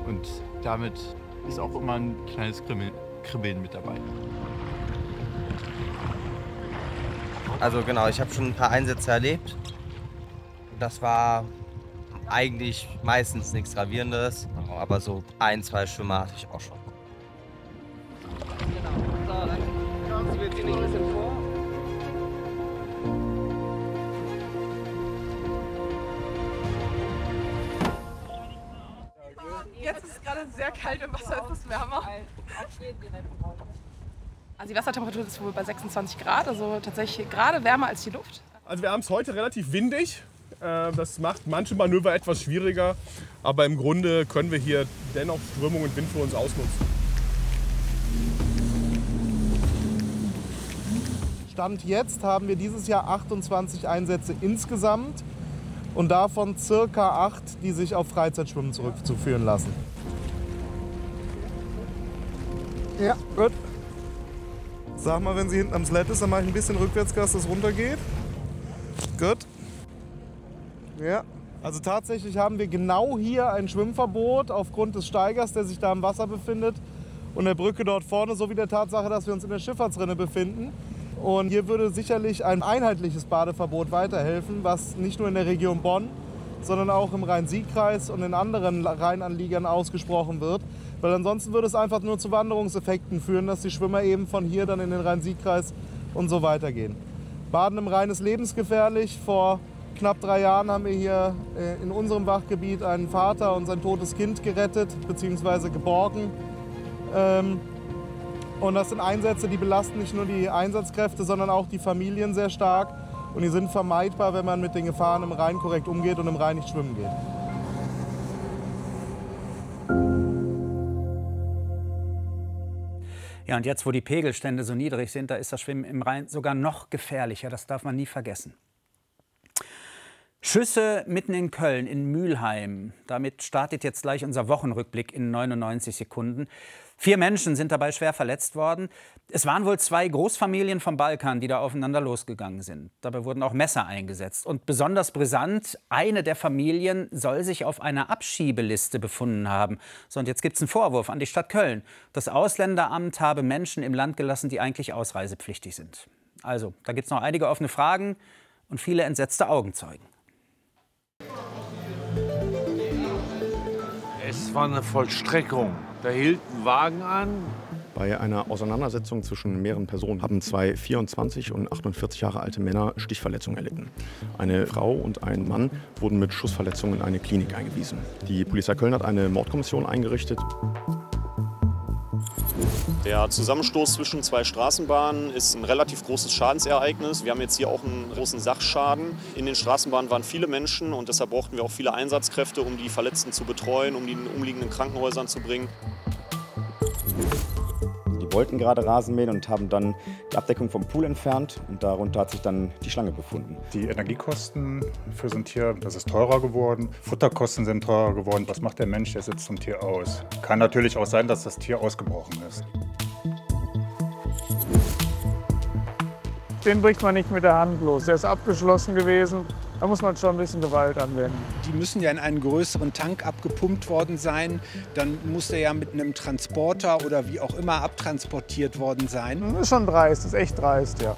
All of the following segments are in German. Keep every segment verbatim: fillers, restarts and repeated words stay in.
Und damit ist auch immer ein kleines Kribbeln, Kribbeln mit dabei. Also genau, ich habe schon ein paar Einsätze erlebt. Das war eigentlich meistens nichts Gravierendes, aber so ein, zwei Schwimmer hatte ich auch schon. Genau. So, dann schauen wir jetzt hier nicht ein bisschen vor. Jetzt ist es gerade sehr kalt im Wasser, ist es wärmer. Also die Wassertemperatur ist wohl bei sechsundzwanzig Grad, also tatsächlich gerade wärmer als die Luft. Also wir haben es heute relativ windig. Das macht manche Manöver etwas schwieriger, aber im Grunde können wir hier dennoch Strömung und Wind für uns ausnutzen. Stand jetzt haben wir dieses Jahr achtundzwanzig Einsätze insgesamt und davon circa acht, die sich auf Freizeitschwimmen zurückzuführen lassen. Ja, gut. Sag mal, wenn sie hinten am Sled ist, dann mache ich ein bisschen Rückwärtsgas, dass es runtergeht. Gut. Ja. Also tatsächlich haben wir genau hier ein Schwimmverbot aufgrund des Steigers, der sich da im Wasser befindet und der Brücke dort vorne, sowie der Tatsache, dass wir uns in der Schifffahrtsrinne befinden. Und hier würde sicherlich ein einheitliches Badeverbot weiterhelfen, was nicht nur in der Region Bonn, sondern auch im Rhein-Sieg-Kreis und in anderen Rheinanliegern ausgesprochen wird. Weil ansonsten würde es einfach nur zu Wanderungseffekten führen, dass die Schwimmer eben von hier dann in den Rhein-Sieg-Kreis und so weitergehen. Baden im Rhein ist lebensgefährlich. Vor knapp drei Jahren haben wir hier in unserem Wachgebiet einen Vater und sein totes Kind gerettet bzw. geborgen. Und das sind Einsätze, die belasten nicht nur die Einsatzkräfte, sondern auch die Familien sehr stark. Und die sind vermeidbar, wenn man mit den Gefahren im Rhein korrekt umgeht und im Rhein nicht schwimmen geht. Ja, und jetzt, wo die Pegelstände so niedrig sind, da ist das Schwimmen im Rhein sogar noch gefährlicher. Das darf man nie vergessen. Schüsse mitten in Köln, in Mülheim. Damit startet jetzt gleich unser Wochenrückblick in neunundneunzig Sekunden. Vier Menschen sind dabei schwer verletzt worden. Es waren wohl zwei Großfamilien vom Balkan, die da aufeinander losgegangen sind. Dabei wurden auch Messer eingesetzt. Und besonders brisant, eine der Familien soll sich auf einer Abschiebeliste befunden haben. So, und jetzt gibt es einen Vorwurf an die Stadt Köln. Das Ausländeramt habe Menschen im Land gelassen, die eigentlich ausreisepflichtig sind. Also, da gibt es noch einige offene Fragen und viele entsetzte Augenzeugen. Es war eine Vollstreckung. Da hielt ein Wagen an. Bei einer Auseinandersetzung zwischen mehreren Personen haben zwei vierundzwanzig und achtundvierzig Jahre alte Männer Stichverletzungen erlitten. Eine Frau und ein Mann wurden mit Schussverletzungen in eine Klinik eingewiesen. Die Polizei Köln hat eine Mordkommission eingerichtet. Der Zusammenstoß zwischen zwei Straßenbahnen ist ein relativ großes Schadensereignis. Wir haben jetzt hier auch einen großen Sachschaden. In den Straßenbahnen waren viele Menschen und deshalb brauchten wir auch viele Einsatzkräfte, um die Verletzten zu betreuen, um die in umliegenden Krankenhäusern zu bringen. Die wollten gerade Rasen mähen und haben dann die Abdeckung vom Pool entfernt und darunter hat sich dann die Schlange befunden. Die Energiekosten für so ein Tier, das ist teurer geworden. Futterkosten sind teurer geworden. Was macht der Mensch, der setzt zum Tier aus? Kann natürlich auch sein, dass das Tier ausgebrochen ist. Den bringt man nicht mit der Hand los. Der ist abgeschlossen gewesen. Da muss man schon ein bisschen Gewalt anwenden. Die müssen ja in einen größeren Tank abgepumpt worden sein. Dann muss der ja mit einem Transporter oder wie auch immer abtransportiert worden sein. Das ist schon dreist, das ist echt dreist, ja.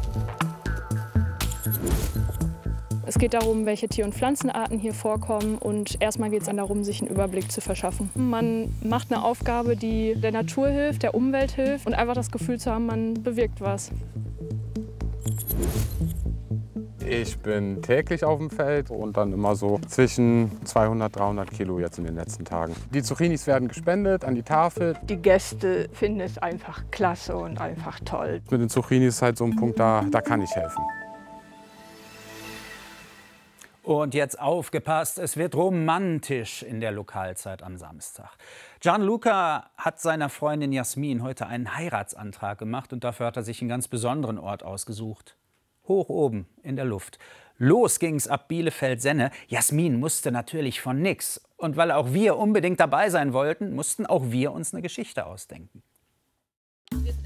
Es geht darum, welche Tier- und Pflanzenarten hier vorkommen. Und erstmal geht es dann darum, sich einen Überblick zu verschaffen. Man macht eine Aufgabe, die der Natur hilft, der Umwelt hilft und einfach das Gefühl zu haben, man bewirkt was. Ich bin täglich auf dem Feld und dann immer so zwischen zweihundert, dreihundert Kilo jetzt in den letzten Tagen. Die Zucchinis werden gespendet an die Tafel. Die Gäste finden es einfach klasse und einfach toll. Mit den Zucchinis ist halt so ein Punkt, da, da kann ich helfen. Und jetzt aufgepasst, es wird romantisch in der Lokalzeit am Samstag. Gianluca hat seiner Freundin Jasmin heute einen Heiratsantrag gemacht und dafür hat er sich einen ganz besonderen Ort ausgesucht. Hoch oben in der Luft. Los ging's ab Bielefeld-Senne. Jasmin musste natürlich von nix. Und weil auch wir unbedingt dabei sein wollten, mussten auch wir uns eine Geschichte ausdenken.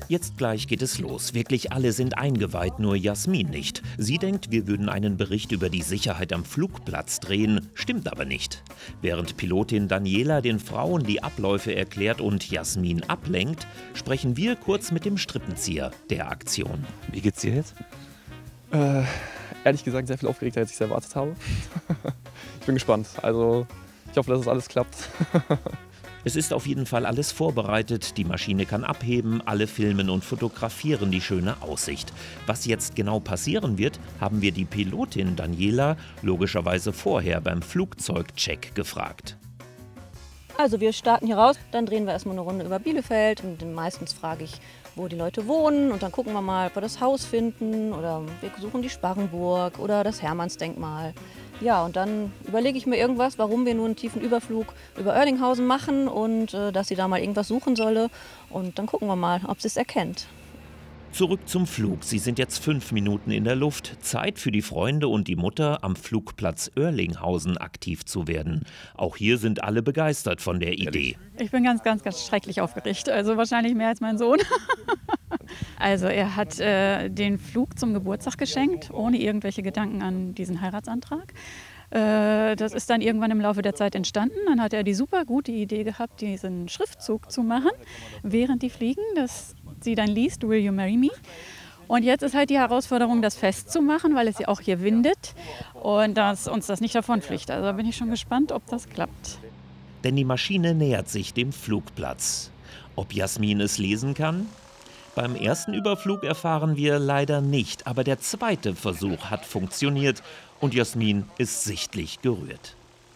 Jetzt gleich geht es los. Wirklich alle sind eingeweiht, nur Jasmin nicht. Sie denkt, wir würden einen Bericht über die Sicherheit am Flugplatz drehen, stimmt aber nicht. Während Pilotin Daniela den Frauen die Abläufe erklärt und Jasmin ablenkt, sprechen wir kurz mit dem Strippenzieher der Aktion. Wie geht's dir jetzt? Äh, ehrlich gesagt sehr viel aufgeregter, als ich es erwartet habe. Ich bin gespannt. Also ich hoffe, dass es alles klappt. Es ist auf jeden Fall alles vorbereitet, die Maschine kann abheben, alle filmen und fotografieren die schöne Aussicht. Was jetzt genau passieren wird, haben wir die Pilotin Daniela logischerweise vorher beim Flugzeugcheck gefragt. Also wir starten hier raus, dann drehen wir erstmal eine Runde über Bielefeld und meistens frage ich, wo die Leute wohnen und dann gucken wir mal, ob wir das Haus finden oder wir suchen die Sparrenburg oder das Hermannsdenkmal. Ja, und dann überlege ich mir irgendwas, warum wir nur einen tiefen Überflug über Oerlinghausen machen und äh, dass sie da mal irgendwas suchen solle. Und dann gucken wir mal, ob sie es erkennt. Zurück zum Flug. Sie sind jetzt fünf Minuten in der Luft. Zeit für die Freunde und die Mutter, am Flugplatz Oerlinghausen aktiv zu werden. Auch hier sind alle begeistert von der Idee. Ich bin ganz, ganz, ganz schrecklich aufgeregt. Also wahrscheinlich mehr als mein Sohn. Also er hat äh, den Flug zum Geburtstag geschenkt, ohne irgendwelche Gedanken an diesen Heiratsantrag. Äh, das ist dann irgendwann im Laufe der Zeit entstanden. Dann hat er die super gute Idee gehabt, diesen Schriftzug zu machen, während die fliegen, dass sie dann liest, Will you marry me? Und jetzt ist halt die Herausforderung, das festzumachen, weil es ja auch hier windet und dass uns das nicht davonfliegt. Also da bin ich schon gespannt, ob das klappt. Denn die Maschine nähert sich dem Flugplatz. Ob Jasmin es lesen kann? Beim ersten Überflug erfahren wir leider nicht, aber der zweite Versuch hat funktioniert und Jasmin ist sichtlich gerührt.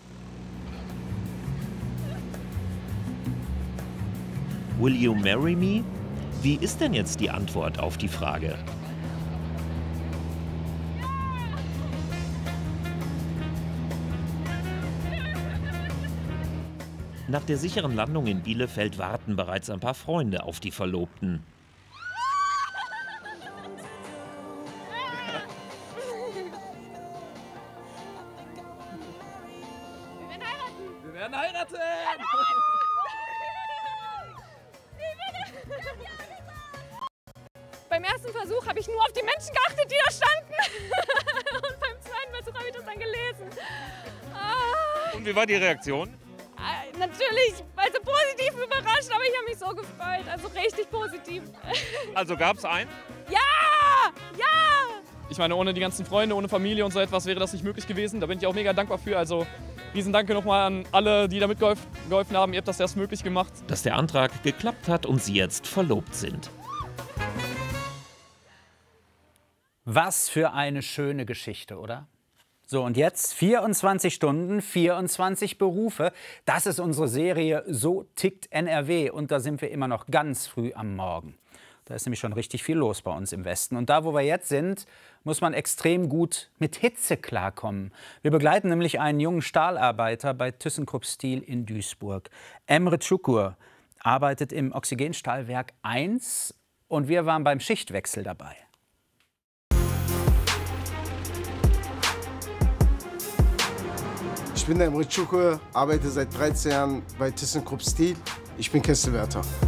Will you marry me? Wie ist denn jetzt die Antwort auf die Frage? Nach der sicheren Landung in Bielefeld warten bereits ein paar Freunde auf die Verlobten. Wir werden heiraten! Beim ersten Versuch habe ich nur auf die Menschen geachtet, die da standen. Und beim zweiten Versuch habe ich das dann gelesen. Ah. Und wie war die Reaktion? Äh, natürlich, also positiv überrascht, aber ich habe mich so gefreut. Also richtig positiv. Also gab es einen? Ja! Ja! Ich meine, ohne die ganzen Freunde, ohne Familie und so etwas wäre das nicht möglich gewesen. Da bin ich auch mega dankbar für. Also riesen Danke nochmal an alle, die da mitgeholfen haben. Ihr habt das erst möglich gemacht. Dass der Antrag geklappt hat und sie jetzt verlobt sind. Was für eine schöne Geschichte, oder? So, und jetzt vierundzwanzig Stunden, vierundzwanzig Berufe. Das ist unsere Serie So tickt N R W. Und da sind wir immer noch ganz früh am Morgen. Da ist nämlich schon richtig viel los bei uns im Westen. Und da, wo wir jetzt sind, muss man extrem gut mit Hitze klarkommen. Wir begleiten nämlich einen jungen Stahlarbeiter bei ThyssenKrupp Steel in Duisburg. Emre Çukur arbeitet im Oxygenstahlwerk eins und wir waren beim Schichtwechsel dabei. Ich bin der Emre Çukur, arbeite seit dreizehn Jahren bei ThyssenKrupp Steel. Ich bin Kesselwärter.